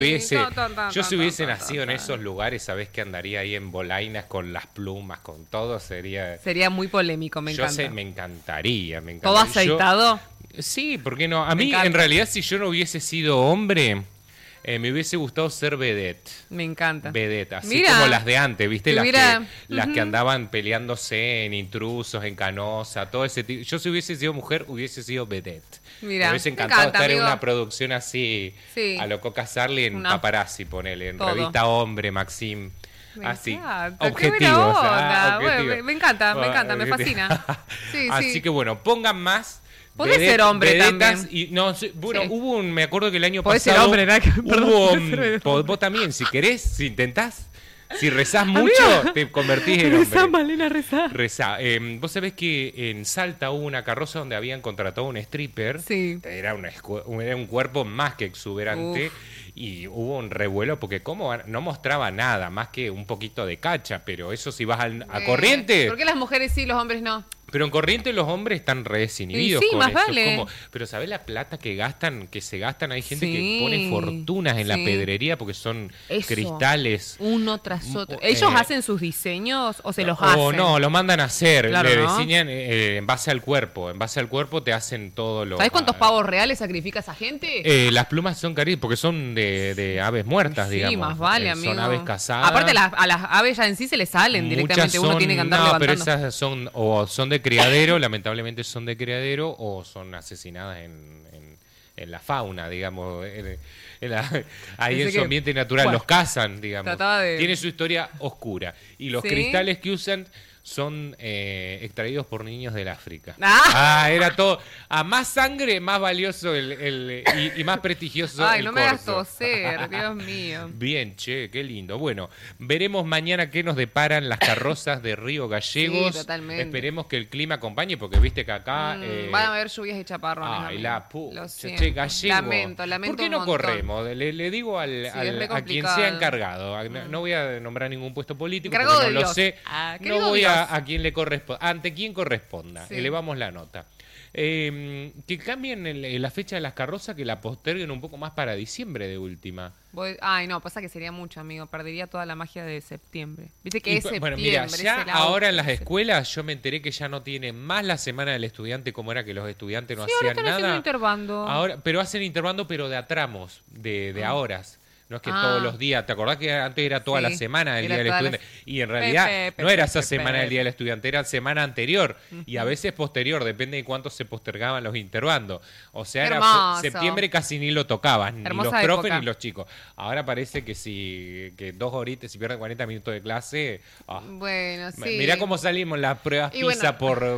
Yo si hubiese nacido en esos lugares, ¿sabés que andaría ahí en bolainas con las plumas, con todo? Sería muy polémico, me encanta. Me encantaría. ¿Todo aceitado? Sí, ¿por qué no? A mí, en realidad, si yo no hubiese sido hombre, me hubiese gustado ser vedette. Me encanta. Vedette, así como las de antes, ¿viste? Las que andaban peleándose en Intrusos, en Canosa, todo ese tipo. Yo si hubiese sido mujer, hubiese sido vedette. Mira, me hubiese encantado estar en una producción así, a lo Coca Sarli, en Paparazzi, ponele, en Revista Hombre, Maxim. Así, objetivos. Bueno, me encanta, me fascina. Así que bueno, pongan más. Podés ser hombre también. Me acuerdo que el año Podés pasado. Podés ser hombre. Vos también, si querés, si intentás. Si rezás mucho, te convertís en hombre. Rezá, Malena, rezá. Rezá. Vos sabés que en Salta hubo una carroza donde habían contratado un stripper. Sí. Era un cuerpo más que exuberante. Uf. Y hubo un revuelo porque no mostraba nada más que un poquito de cacha. Pero eso si vas a Corrientes. ¿Por qué las mujeres sí, los hombres no? Pero en Corrientes los hombres están re desinhibidos con más eso. Vale. Pero ¿sabés la plata que se gastan? Hay gente que pone fortunas en la pedrería porque son cristales. Uno tras otro. ¿Ellos hacen sus diseños o se los hacen? No, lo mandan a hacer. Claro, le diseñan en base al cuerpo. En base al cuerpo te hacen todo lo... ¿Sabés cuántos pavos reales sacrifica esa gente? Las plumas son carísimas porque son de aves muertas, digamos. Sí, más vale, amigo. Son aves cazadas. Aparte a las aves ya en sí se les salen directamente. Uno tiene que andar levantando. No, pero esas son de criadero, lamentablemente son de criadero, o son asesinadas en la fauna, digamos, ahí en su ambiente natural, los cazan, digamos. Tiene su historia oscura. Y los cristales que usan son extraídos por niños del África. Era todo. A más sangre, más valioso y más prestigioso el no me hagas toser, Dios mío. Bien, che, qué lindo. Bueno, veremos mañana qué nos deparan las carrozas de Río Gallegos. Sí, totalmente. Esperemos que el clima acompañe, porque viste que acá... van a haber lluvias y chaparrones. Ay, che, Gallego. Lamento ¿Por qué no corremos? Le digo a quien sea encargado. No voy a nombrar ningún puesto político, encargado porque no lo sé. No voy a quien le corresponda, ante quien corresponda. Elevamos la nota. Que cambien la fecha de las carrozas, que la posterguen un poco más para diciembre de última. Pasa que sería mucho, amigo. Perdería toda la magia de septiembre. Viste que es septiembre. Bueno, mira, ya ahora en las escuelas yo me enteré que ya no tienen más la semana del estudiante, como era que los estudiantes no hacían ahora están nada. Interbando. Pero hacen interbando, pero de a tramos, de a horas. No es que todos los días, ¿te acordás que antes era toda la semana del Día del Estudiante? Y en realidad no era esa semana del Día del Estudiante, era semana anterior y a veces posterior, depende de cuánto se postergaban los interbandos. O sea, era septiembre casi ni lo tocaban, ni los profes ni los chicos. Ahora parece que que 2 horitas, si pierden 40 minutos de clase... Bueno, sí. Mirá cómo salimos en las pruebas PISA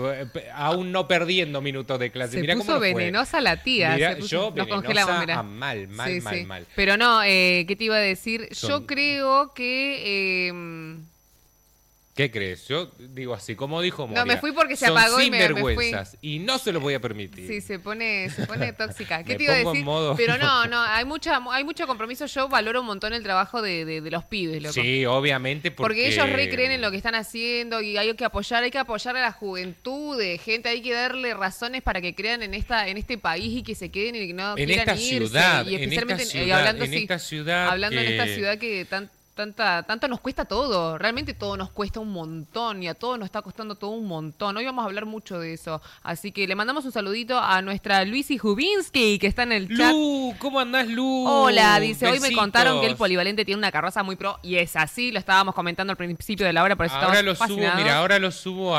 aún no perdiendo minutos de clase. Se puso venenosa la tía. Mirá, yo venenosa mal. Pero no... ¿qué te iba a decir? Yo creo que... ¿Qué crees? Yo digo así, como dijo Moria. No, me fui porque se apagó y me fui. Y no se lo voy a permitir. Sí, se pone tóxica. ¿Qué te iba a decir? Pero no, hay mucho compromiso. Yo valoro un montón el trabajo de los pibes, loco. Sí, obviamente. Porque ellos creen en lo que están haciendo y hay que apoyar a la juventud, gente, hay que darle razones para que crean en este país y que se queden y que no quieran irse. Y especialmente hablando en esta ciudad que tanto nos cuesta todo, realmente todo nos cuesta un montón y a todos nos está costando todo un montón. Hoy vamos a hablar mucho de eso, así que le mandamos un saludito a nuestra Luisi Jubinski, que está en el chat. Lu, ¿cómo andás, Lu? Hola, dice, besitos. Hoy me contaron que el polivalente tiene una carroza muy pro, y es así, lo estábamos comentando al principio de la hora, por eso estamos fascinados. Ahora lo subo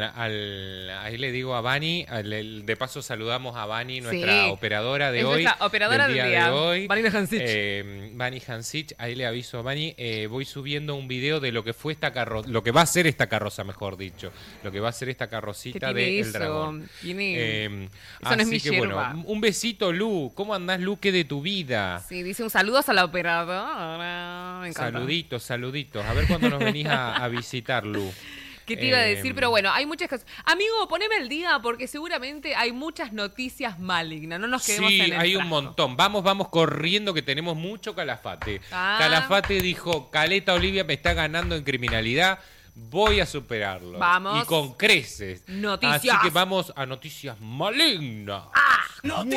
ahí le digo a Vani, de paso saludamos a Vani, nuestra operadora de hoy. Nuestra operadora del día de hoy. Vani Hansich. Vani Hansich, ahí le aviso a Vani. Voy subiendo un video de lo que fue lo que va a ser esta carroza, mejor dicho. Lo que va a ser esta carrocita de El Dragón. Eso así no es mi que yerba. bueno, un besito, Lu. ¿Cómo andás, Lu? ¿Qué de tu vida? Sí, dice un saludo a la operadora. Me encanta. Saluditos. A ver cuándo nos venís a visitar, Lu. ¿Qué te iba a decir? Pero bueno, hay muchas cosas. Amigo, poneme al día porque seguramente hay muchas noticias malignas. No nos quedemos en el hay frasco. un montón. Vamos corriendo que tenemos mucho Calafate. Calafate dijo, Caleta Olivia me está ganando en criminalidad. Voy a superarlo. Vamos. Y con creces. Noticias. Así que vamos a noticias malignas. Noticias